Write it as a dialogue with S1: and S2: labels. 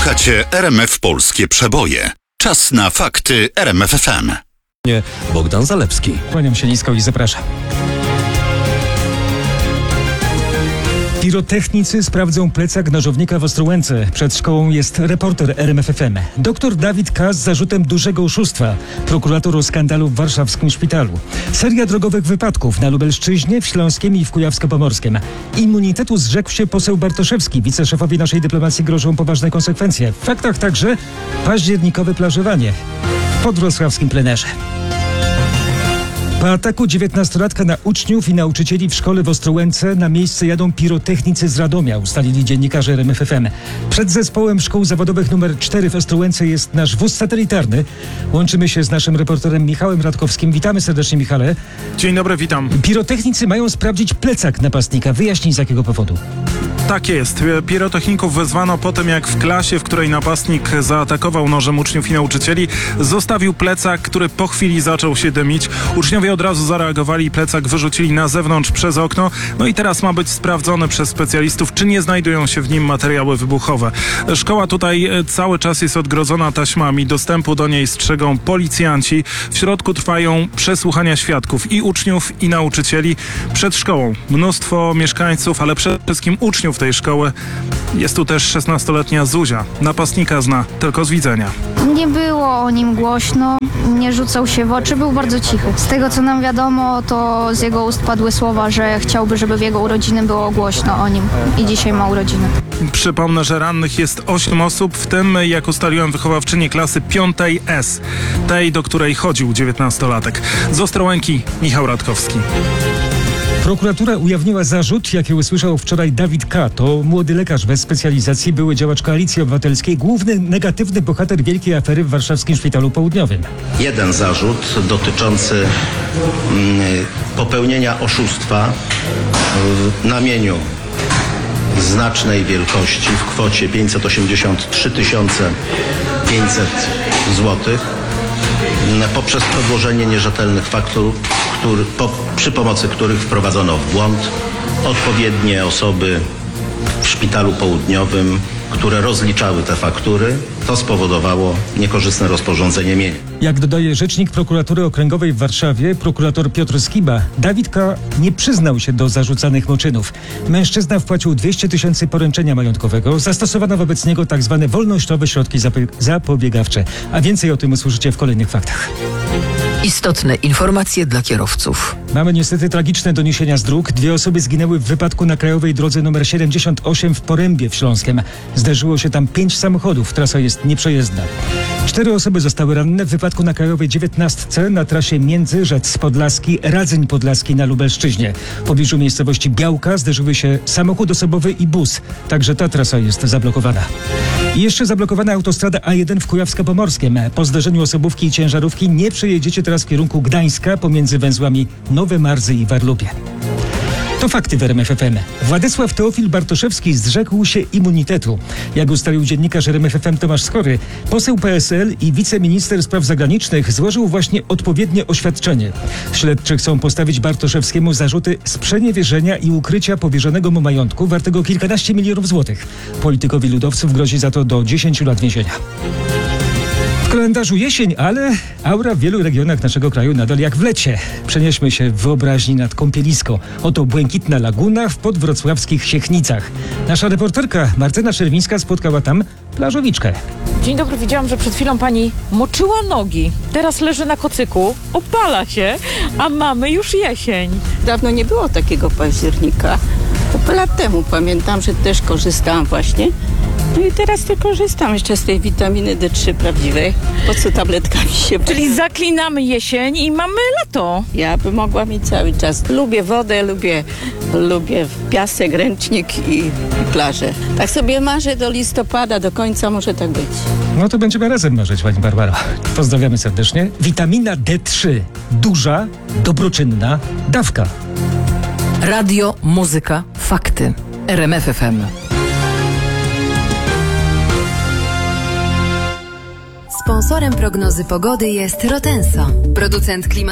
S1: Słuchacie RMF Polskie Przeboje. Czas na fakty RMF FM.
S2: Bogdan Zalewski.
S3: Kłaniam się nisko i zapraszam. Pirotechnicy sprawdzą plecak nożownika w Ostrołęce. Przed szkołą jest reporter RMF FM. Doktor Dawid K. z zarzutem dużego oszustwa. Prokurator o skandalu w warszawskim szpitalu. Seria drogowych wypadków na Lubelszczyźnie, w Śląskiem i w Kujawsko-Pomorskiem. Immunitetu zrzekł się poseł Bartoszewski. Wiceszefowi naszej dyplomacji grożą poważne konsekwencje. W faktach także październikowe plażowanie w podwrocławskim plenerze. Po ataku 19-latka na uczniów i nauczycieli w szkole w Ostrołęce na miejsce jadą pirotechnicy z Radomia, ustalili dziennikarze RMF FM. Przed zespołem szkół zawodowych nr 4 w Ostrołęce jest nasz wóz satelitarny. Łączymy się z naszym reporterem Michałem Radkowskim. Witamy serdecznie, Michale.
S4: Dzień dobry, witam.
S3: Pirotechnicy mają sprawdzić plecak napastnika. Wyjaśnij, z jakiego powodu.
S4: Tak jest. Pirotechników wezwano po tym, jak w klasie, w której napastnik zaatakował nożem uczniów i nauczycieli, zostawił plecak, który po chwili zaczął się dymić. Uczniowie od razu zareagowali i plecak wyrzucili na zewnątrz przez okno. No i teraz ma być sprawdzone przez specjalistów, czy nie znajdują się w nim materiały wybuchowe. Szkoła tutaj cały czas jest odgrodzona taśmami. Dostępu do niej strzegą policjanci. W środku trwają przesłuchania świadków i uczniów, i nauczycieli. Przed szkołą mnóstwo mieszkańców, ale przede wszystkim uczniów tej szkoły. Jest tu też 16-letnia Zuzia. Napastnika zna tylko z widzenia.
S5: Nie było o nim głośno, nie rzucał się w oczy, był bardzo cichy. Z tego, co nam wiadomo, to z jego ust padły słowa, że chciałby, żeby w jego urodziny było głośno o nim i dzisiaj ma urodziny.
S4: Przypomnę, że rannych jest 8 osób, w tym, jak ustaliłem, wychowawczyni klasy 5 S, tej, do której chodził 19-latek. Z Ostrołęki Michał Radkowski.
S3: Prokuratura ujawniła zarzut, jaki usłyszał wczoraj Dawid K. To młody lekarz bez specjalizacji, były działacz Koalicji Obywatelskiej, główny negatywny bohater wielkiej afery w warszawskim Szpitalu Południowym.
S6: Jeden zarzut dotyczący popełnienia oszustwa na mieniu znacznej wielkości w kwocie 583 500 zł poprzez podłożenie nierzetelnych faktur, przy pomocy których wprowadzono w błąd odpowiednie osoby w Szpitalu Południowym, które rozliczały te faktury. To spowodowało niekorzystne rozporządzenie mienia.
S3: Jak dodaje rzecznik prokuratury okręgowej w Warszawie, prokurator Piotr Skiba, Dawid K. nie przyznał się do zarzucanych mu czynów. Mężczyzna wpłacił 200 000 poręczenia majątkowego. Zastosowano wobec niego tzw. wolnościowe środki zapobiegawcze. A więcej o tym usłyszycie w kolejnych faktach.
S2: Istotne informacje dla kierowców.
S3: Mamy niestety tragiczne doniesienia z dróg. 2 osoby zginęły w wypadku na krajowej drodze nr 78 w Porębie w Śląskiem. Zdarzyło się tam 5 samochodów. Trasa jest nieprzejezdna. 4 osoby zostały ranne w wypadku na krajowej 19 na trasie Międzyrzec Podlaski, Radzyń Podlaski na Lubelszczyźnie. W pobliżu miejscowości Białka zderzyły się samochód osobowy i bus. Także ta trasa jest zablokowana. I jeszcze zablokowana autostrada A1 w Kujawsko-Pomorskiem. Po zdarzeniu osobówki i ciężarówki nie przejedziecie teraz w kierunku Gdańska pomiędzy węzłami Nowe Marzy i Warlubie. To fakty w RMF FM. Władysław Teofil Bartoszewski zrzekł się immunitetu. Jak ustalił dziennikarz RMF FM Tomasz Skory, poseł PSL i wiceminister spraw zagranicznych złożył właśnie odpowiednie oświadczenie. Śledczy chcą postawić Bartoszewskiemu zarzuty sprzeniewierzenia i ukrycia powierzonego mu majątku wartego kilkanaście milionów złotych. Politykowi ludowców grozi za to do 10 lat więzienia. W kalendarzu jesień, ale aura w wielu regionach naszego kraju nadal jak w lecie. Przenieśmy się w wyobraźni nad kąpielisko. Oto błękitna laguna w podwrocławskich Siechnicach. Nasza reporterka Marcena Czerwińska spotkała tam plażowiczkę.
S7: Dzień dobry, widziałam, że przed chwilą pani moczyła nogi. Teraz leży na kocyku, opala się, a mamy już jesień.
S8: Dawno nie było takiego października. To lat temu pamiętam, że też korzystałam właśnie. No i teraz to korzystam jeszcze z tej witaminy D3 prawdziwej. Po co tabletkami się...
S7: Czyli zaklinamy jesień i mamy lato.
S8: Ja bym mogła mieć cały czas. Lubię wodę, lubię piasek, ręcznik i plażę. Tak sobie marzę do listopada, do końca może tak być.
S3: No to będziemy razem marzyć, pani Barbaro. Pozdrawiamy serdecznie. Witamina D3. Duża, dobroczynna dawka.
S2: Radio, muzyka, fakty. RMF FM.
S9: Sponsorem prognozy pogody jest Rotenso, producent klimatu.